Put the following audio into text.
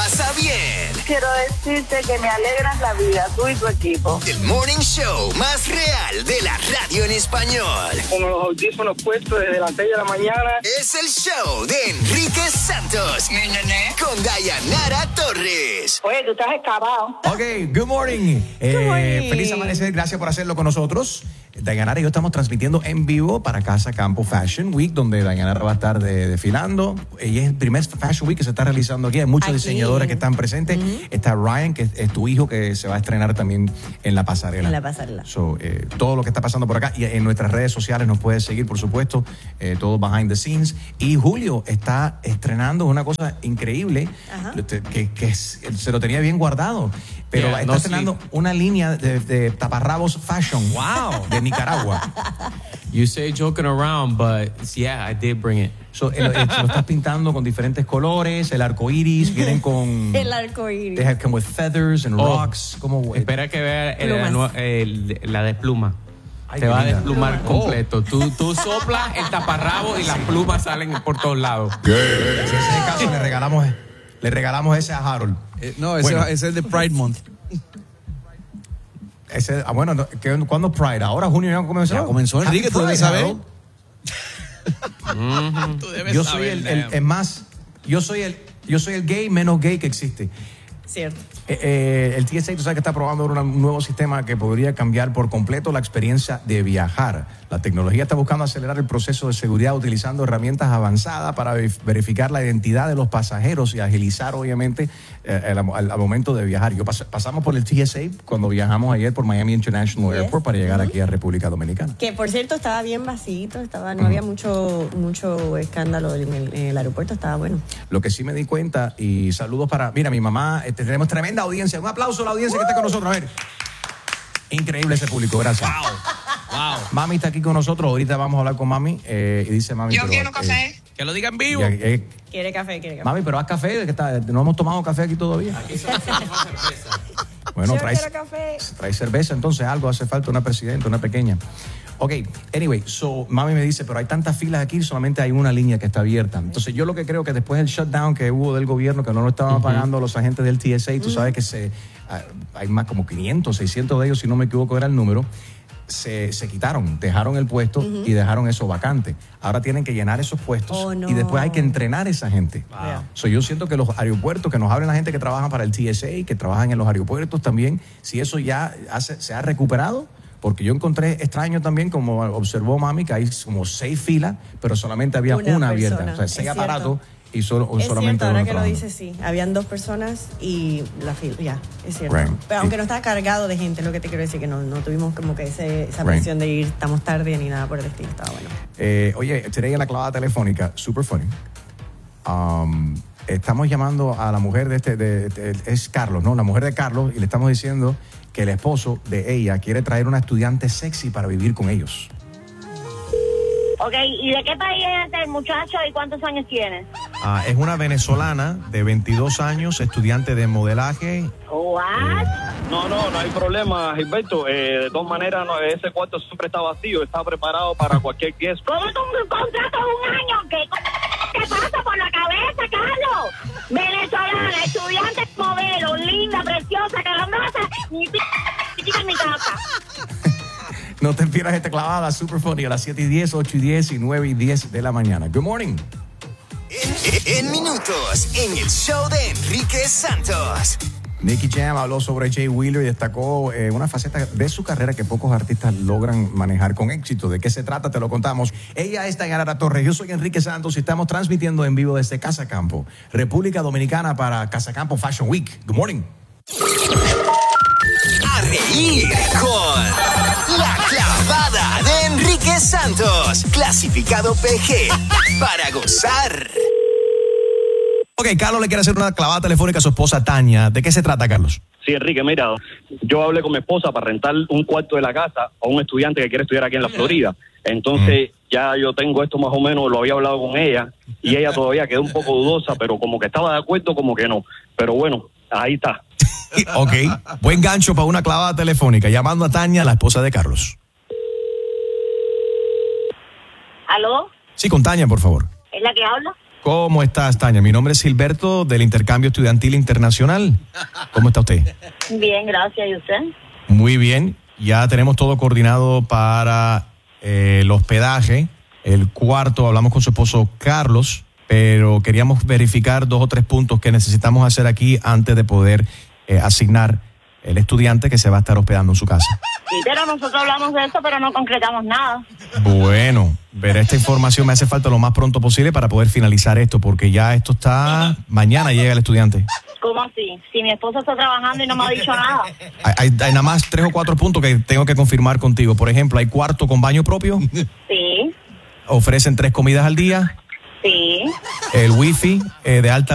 pasa bien. Quiero decirte que me alegras la vida, tú y tu equipo. El morning show más real de la radio en español. Con los audífonos puestos desde las 6 de la mañana. Es el show de Enrique Santos. Con Dayanara Torres. Oye, tú estás excavado. Ok, good morning. Feliz amanecer, gracias por hacerlo con nosotros. Dayanara y yo estamos transmitiendo en vivo para Casa Campo Fashion Week, donde Dayanara va a estar desfilando. Ella es el primer Fashion Week que se está realizando aquí. Hay muchos diseñadores que están presentes. Está Ryan, que es tu hijo, que se va a estrenar también en la pasarela. En la pasarela. So, todo lo que está pasando por acá. Y en nuestras redes sociales nos puedes seguir, por supuesto, todo behind the scenes. Y Julio está estrenando una cosa increíble, que se lo tenía bien guardado. Pero está estrenando una línea de taparrabos fashion. Wow. De Nicaragua. You say joking around, but yeah, I did bring it. So, lo estás pintando con diferentes colores, el arco iris, vienen con... El arco iris. They have come with feathers and rocks. Como, espera que vea la de pluma. Ay, te va a linda. desplumar completo. Tú soplas el taparrabo y las plumas salen por todos lados. Si ese es el caso, le regalamos ese a Harold. No, ese es el de Pride Month. ¿Cuándo Pride? ¿Ahora junio ya comenzó? Ya comenzó, Enrique, tú debes saber. Tú debes saber. Yo soy el gay menos gay que existe. Cierto. El TSA, tú sabes que está probando un nuevo sistema que podría cambiar por completo la experiencia de viajar. La tecnología está buscando acelerar el proceso de seguridad utilizando herramientas avanzadas para verificar la identidad de los pasajeros y agilizar, obviamente, al momento de viajar. Pasamos por el TSA cuando viajamos ayer por Miami International Airport para llegar aquí a República Dominicana. Que, por cierto, estaba bien vacío, no había mucho escándalo en el aeropuerto, estaba bueno. Lo que sí me di cuenta, y saludos para... Mira, mi mamá, tenemos tremenda audiencia. Un aplauso a la audiencia que está con nosotros. A ver. Increíble ese público, gracias. Wow. Mami está aquí con nosotros. Ahorita vamos a hablar con Mami. Y dice Mami... Yo quiero café. Que lo diga en vivo. Quiere café. Mami, pero haz café. No hemos tomado café aquí todavía. Aquí solo hacemos cerveza. Bueno, quiero café. trae cerveza, entonces algo hace falta, una presidenta, una pequeña. Ok, anyway, Mami me dice, pero hay tantas filas aquí, solamente hay una línea que está abierta. Entonces yo lo que creo que después del shutdown que hubo del gobierno, que no lo estaban pagando los agentes del TSA, tú sabes que hay más como 500, 600 de ellos, si no me equivoco era el número, se quitaron, dejaron el puesto y dejaron eso vacante. Ahora tienen que llenar esos puestos y después hay que entrenar a esa gente. Wow. Yo siento que los aeropuertos, que nos hablen la gente que trabaja para el TSA, que trabajan en los aeropuertos también, si eso ya se ha recuperado. Porque yo encontré extraño también, como observó Mami, que hay como 6 filas, pero solamente había una abierta. O sea, 6 aparatos y solamente cierto, ahora uno que lo trabajando. dices, sí. Habían 2 personas y la fila, ya, es cierto. Right. Pero aunque no estaba cargado de gente, lo que te quiero decir, que no tuvimos como que esa presión de ir, estamos tarde ni nada por el estilo, estaba bueno. Oye, today en la clavada telefónica, super funny. Estamos llamando a la mujer es Carlos, ¿no? La mujer de Carlos, y le estamos diciendo que el esposo de ella quiere traer una estudiante sexy para vivir con ellos. Ok, ¿y de qué país es este muchacho y cuántos años tiene? Es una venezolana de 22 años, estudiante de modelaje. ¿What? No hay problema, Gilberto. De todas maneras, ese cuarto siempre está vacío, está preparado para cualquier guest. ¿Cómo tú un contrato de un año? ¿Qué pasa por la cabeza, Carlos? Venezolana, estudiante, modelo, linda, preciosa, hermosa, mi en mi casa. No te pierdas esta clavada super funny a las 7:10, 8:10 y 9:10 de la mañana. Good morning. En minutos, en el show de Enrique Santos. Nicky Jam habló sobre Jay Wheeler y destacó una faceta de su carrera que pocos artistas logran manejar con éxito. ¿De qué se trata? Te lo contamos. Ella es Dayanara Torres, yo soy Enrique Santos y estamos transmitiendo en vivo desde Casa Campo, República Dominicana, para Casa Campo Fashion Week. Good morning. A reír con La Clavada de Enrique Santos, clasificado PG, para gozar. Ok, Carlos le quiere hacer una clavada telefónica a su esposa Tania. ¿De qué se trata, Carlos? Sí, Enrique, mira, yo hablé con mi esposa para rentar un cuarto de la casa a un estudiante que quiere estudiar aquí en la Florida. Entonces, ya yo tengo esto más o menos, lo había hablado con ella, y ella todavía quedó un poco dudosa, pero como que estaba de acuerdo, como que no. Pero bueno, ahí está. Ok, buen gancho para una clavada telefónica, llamando a Tania, la esposa de Carlos. ¿Aló? Sí, con Tania, por favor. ¿Es la que habla? ¿Cómo estás, Tania? Mi nombre es Gilberto del Intercambio Estudiantil Internacional. ¿Cómo está usted? Bien, gracias. ¿Y usted? Muy bien. Ya tenemos todo coordinado para el hospedaje. El cuarto, hablamos con su esposo Carlos, pero queríamos verificar 2 o 3 puntos que necesitamos hacer aquí antes de poder asignar el estudiante que se va a estar hospedando en su casa. Sí, pero nosotros hablamos de eso, pero no concretamos nada. Bueno, ver esta información me hace falta lo más pronto posible para poder finalizar esto, porque ya esto está... Mañana llega el estudiante. ¿Cómo así? Si mi esposo está trabajando y no me ha dicho nada. Hay nada más 3 o 4 puntos que tengo que confirmar contigo. Por ejemplo, ¿hay cuarto con baño propio? Sí, ¿Ofrecen 3 comidas al día? sí. ¿El wifi de alta